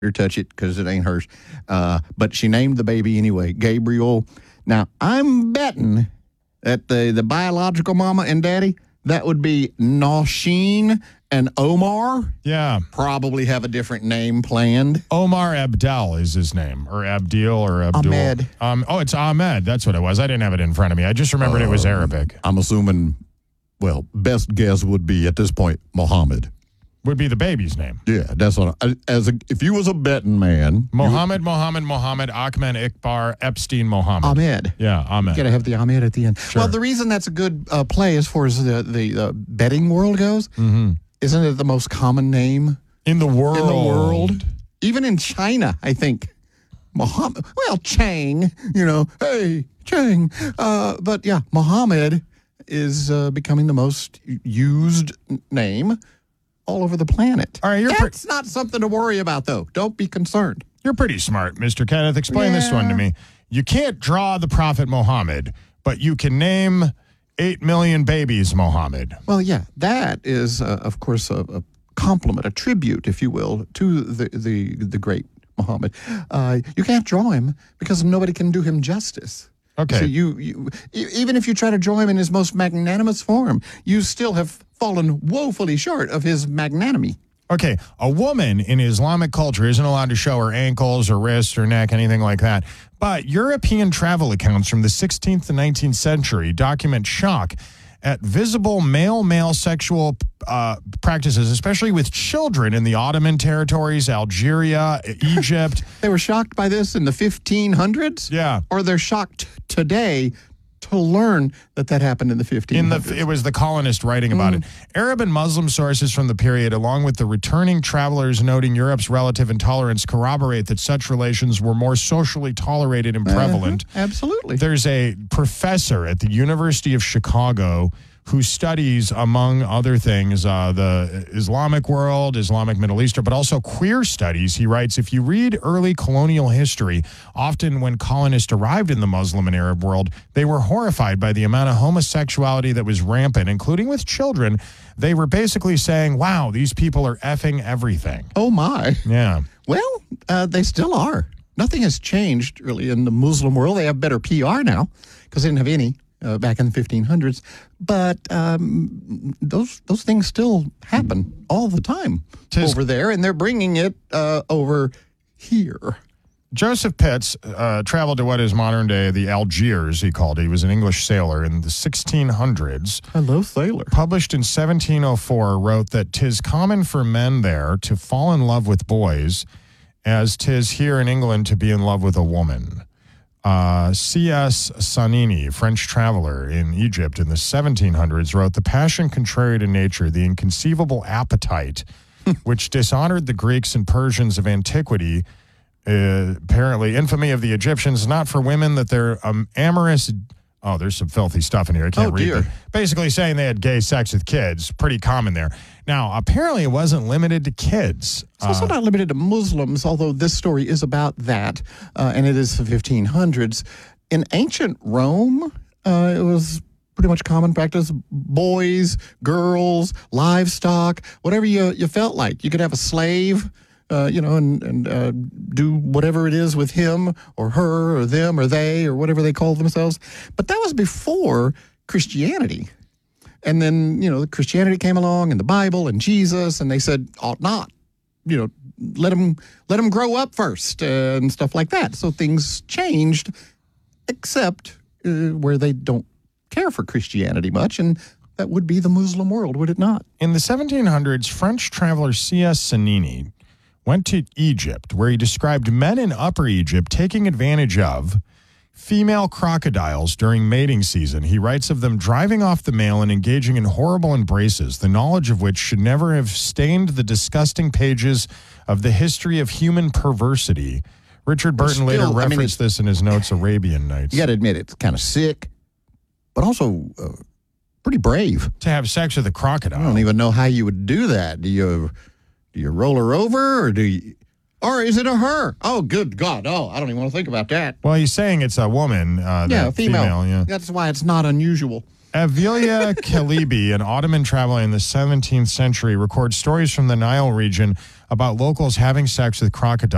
her touch it because it ain't hers. But she named the baby anyway, Gabriel. Now, I'm betting that the biological mama and daddy, that would be Nausheen and Omar. Yeah. Probably have a different name planned. Omar Abdel is his name, or Abdil, or Abdul. Ahmed. It's Ahmed. That's what it was. I didn't have it in front of me. I just remembered it was Arabic. I'm assuming, well, best guess would be at this point, Mohammed. Would be the baby's name. Yeah, that's what. If you was a betting man, Mohammed, Ahmed, Iqbar, Epstein, Mohammed. Ahmed. Yeah, Ahmed. You got to have the Ahmed at the end. Sure. Well, the reason that's a good play as far as the betting world goes, isn't it the most common name in the world? In the world, even in China, I think. Mohammed. Well, Chang. Hey, Chang. But yeah, Mohammed is becoming the most used name all over the planet. All right, that's not something to worry about, though. Don't be concerned. You're pretty smart, Mr. Kenneth. Explain this one to me. You can't draw the Prophet Muhammad, but you can name 8 million babies Muhammad. Well, yeah, that is, of course, a compliment, a tribute, if you will, to the great Muhammad. You can't draw him because nobody can do him justice. Okay. So you even if you try to draw him in his most magnanimous form, you still have fallen woefully short of his magnanimity. Okay, a woman in Islamic culture isn't allowed to show her ankles or wrists or neck, anything like that. But European travel accounts from the 16th to 19th century document shock at visible male-male sexual practices, especially with children in the Ottoman territories, Algeria, Egypt. They were shocked by this in the 1500s? Yeah. Or they're shocked today to learn that happened in the 1500s. It was the colonist writing about it. Arab and Muslim sources from the period, along with the returning travelers noting Europe's relative intolerance, corroborate that such relations were more socially tolerated and prevalent. Absolutely. There's a professor at the University of Chicago who studies, among other things, the Islamic world, Islamic Middle Eastern, but also queer studies. He writes, if you read early colonial history, often when colonists arrived in the Muslim and Arab world, they were horrified by the amount of homosexuality that was rampant, including with children. They were basically saying, wow, these people are effing everything. Oh, my. Yeah. Well, they still are. Nothing has changed, really, in the Muslim world. They have better PR now because they didn't have any back in the 1500s. But those things still happen all the time over there, and they're bringing it over here. Joseph Pitts traveled to what is modern day the Algiers, he called it. He was an English sailor in the 1600s. Hello, sailor. Published in 1704, wrote that 'tis common for men there to fall in love with boys, as 'tis here in England to be in love with a woman. C.S. Sanini, French traveler in Egypt in the 1700s, wrote, the passion contrary to nature, the inconceivable appetite, which dishonored the Greeks and Persians of antiquity, apparently infamy of the Egyptians, not for women that they're amorous. Oh, there's some filthy stuff in here. I can't read it. Basically saying they had gay sex with kids. Pretty common there. Now, apparently it wasn't limited to kids. It's also not limited to Muslims, although this story is about that, and it is the 1500s. In ancient Rome, it was pretty much common practice. Boys, girls, livestock, whatever you felt like. You could have a slave, and do whatever it is with him or her or them or they or whatever they call themselves. But that was before Christianity. And then, Christianity came along and the Bible and Jesus, and they said, ought not, let them grow up first and stuff like that. So things changed, except where they don't care for Christianity much, and that would be the Muslim world, would it not? In the 1700s, French traveler C.S. Sanini went to Egypt, where he described men in Upper Egypt taking advantage of female crocodiles during mating season. He writes of them driving off the male and engaging in horrible embraces, the knowledge of which should never have stained the disgusting pages of the history of human perversity. Richard Burton later referenced this in his notes, Arabian Nights. You got to admit, it's kind of sick, but also pretty brave. To have sex with a crocodile. I don't even know how you would do that. Do you roll her over, or is it a her? Oh, good God. Oh, I don't even want to think about that. Well, he's saying it's a woman. A female. Yeah. That's why it's not unusual. Avilia Kalibi, an Ottoman traveler in the 17th century, records stories from the Nile region about locals having sex with crocodiles.